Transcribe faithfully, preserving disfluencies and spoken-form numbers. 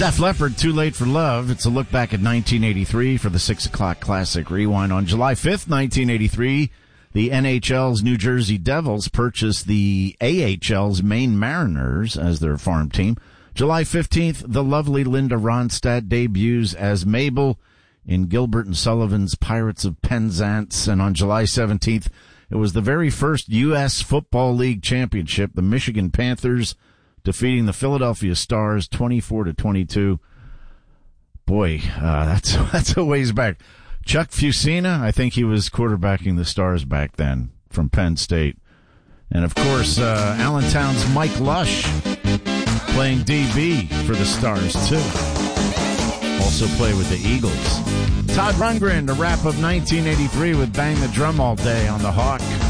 Def Leppard, Too Late for Love. It's a look back at nineteen eighty-three for the six o'clock Classic Rewind. On July fifth, nineteen eighty-three, the N H L's New Jersey Devils purchased the A H L's Maine Mariners as their farm team. July fifteenth, the lovely Linda Ronstadt debuts as Mabel in Gilbert and Sullivan's Pirates of Penzance. And on July seventeenth, it was the very first U S Football League championship, the Michigan Panthers defeating the Philadelphia Stars twenty-four to twenty-two. Boy, uh, that's that's a ways back. Chuck Fusina, I think he was quarterbacking the Stars back then from Penn State. And, of course, uh, Allentown's Mike Lush playing D B for the Stars, too. Also play with the Eagles. Todd Rundgren, the wrap of nineteen eighty-three with Bang the Drum All Day on the Hawk.